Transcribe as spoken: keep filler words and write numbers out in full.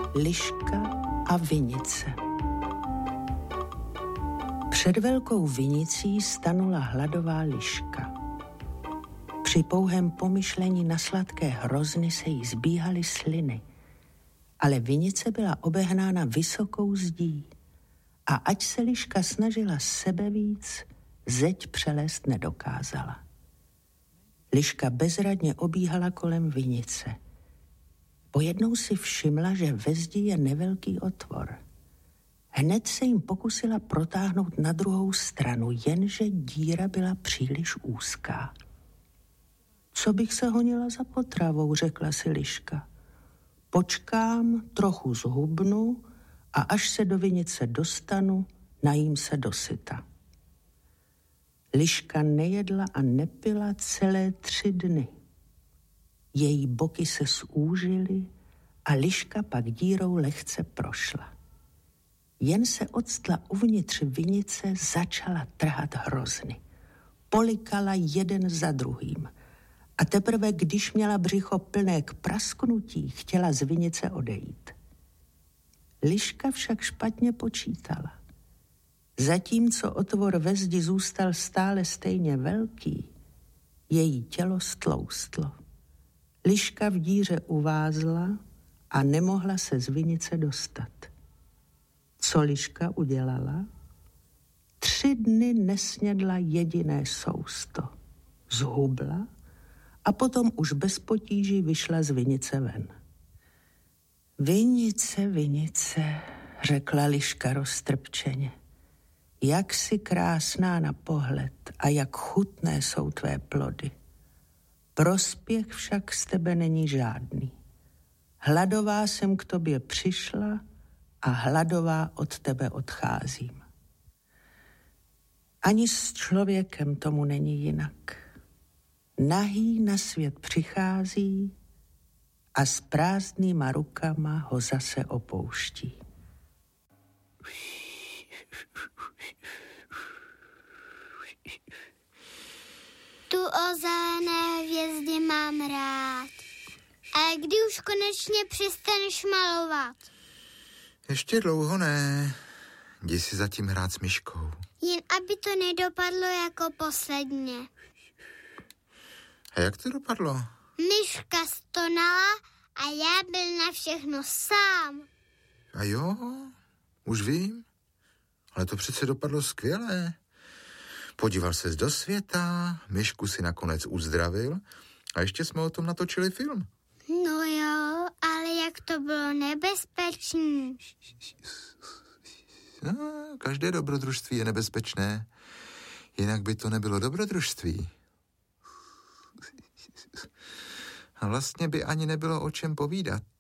Liška a vinice. Před velkou vinicí stanula hladová liška. Při pouhém pomyšlení na sladké hrozny se jí zbíhaly sliny, ale vinice byla obehnána vysokou zdí a ať se liška snažila sebevíc, zeď přelézt nedokázala. Liška bezradně obíhala kolem vinice. Pojednou si všimla, že ve zdi je nevelký otvor. Hned se jim pokusila protáhnout na druhou stranu, jenže díra byla příliš úzká. Co bych se honila za potravou, řekla si liška. Počkám, trochu zhubnu a až se do vinice dostanu, najím se dosyta. Liška nejedla a nepila celé tři dny. Její boky se zúžily a liška pak dírou lehce prošla. Jen se odstla uvnitř vinice, začala trhat hrozny. Polikala jeden za druhým. A teprve, když měla břicho plné k prasknutí, chtěla z vinice odejít. Liška však špatně počítala. Zatímco otvor ve zdi zůstal stále stejně velký, její tělo stloustlo. Liška v díře uvázla a nemohla se z vinice dostat. Co liška udělala? Tři dny nesnědla jediné sousto. Zhubla a potom už bez potíží vyšla z vinice ven. Vinice, vinice, řekla liška roztrpčeně. Jak jsi krásná na pohled a jak chutné jsou tvé plody. Prospěch však z tebe není žádný. Hladová jsem k tobě přišla a hladová od tebe odcházím. Ani s člověkem tomu není jinak. Nahý na svět přichází a s prázdnýma rukama ho zase opouští. Tu o zelené hvězdě mám rád. Ale kdy už konečně přestaneš malovat? Ještě dlouho ne. Jdi si zatím hrát s myškou. Jen aby to nedopadlo jako posledně. A jak to dopadlo? Myška stonala a já byl na všechno sám. A jo, už vím. Ale to přece dopadlo skvěle. Podíval ses do světa, myšku si nakonec uzdravil a ještě jsme o tom natočili film. No jo, ale jak to bylo nebezpečné. No, každé dobrodružství je nebezpečné, jinak by to nebylo dobrodružství. A vlastně by ani nebylo o čem povídat.